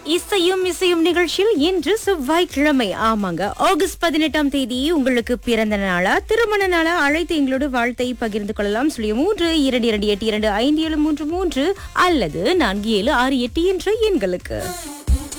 இசையும் இசையும் நிகழ்ச்சியில் இன்று செவ்வாய்க்கிழமை. ஆமாங்க, ஆகஸ்ட் 18ஆம் தேதி உங்களுக்கு பிறந்த நாளா திருமண நாளா அழைத்து எங்களோட வாழ்த்தை பகிர்ந்து கொள்ளலாம். 3 2 2 8 2 5 7 3 3 அல்லது 4 7 6 8 என்ற எண்களுக்கு.